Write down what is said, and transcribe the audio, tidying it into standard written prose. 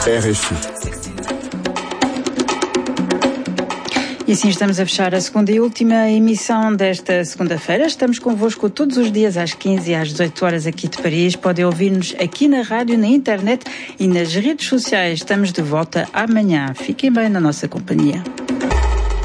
RFI. E assim estamos a fechar a segunda e última emissão desta segunda-feira. Estamos convosco todos os dias às 15 e às 18 horas aqui de Paris. Podem ouvir-nos aqui na rádio, na internet e nas redes sociais. Estamos de volta amanhã. Fiquem bem na nossa companhia.